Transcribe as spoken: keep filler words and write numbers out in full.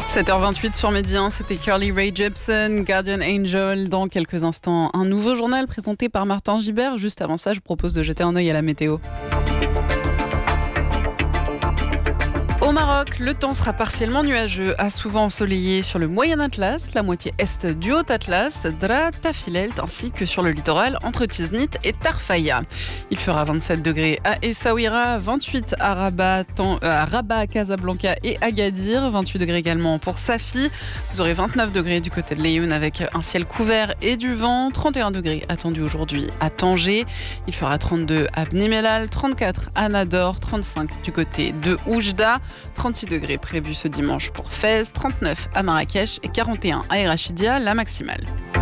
sept heures vingt-huit sur Midi un, c'était Carly Rae Jepsen, Guardian Angel. Dans quelques instants, un nouveau journal présenté par Martin Gibert. Juste avant ça, je propose de jeter un œil à la météo. Au Maroc, le temps sera partiellement nuageux, à souvent ensoleillé sur le Moyen Atlas, la moitié est du Haut Atlas, Dra, Tafilelt, ainsi que sur le littoral entre Tiznit et Tarfaya. Il fera vingt-sept degrés à Essaouira, vingt-huit à Rabat, tant, euh, à Rabat, Casablanca et Agadir, vingt-huit degrés également pour Safi. Vous aurez vingt-neuf degrés du côté de Laayoune avec un ciel couvert et du vent, trente et un degrés attendus aujourd'hui à Tanger. Il fera trente-deux à Bni Mellal, trente-quatre à Nador, trente-cinq du côté de Oujda. trente-six degrés prévus ce dimanche pour Fès, trente-neuf à Marrakech et quarante et un à Erachidia, la maximale.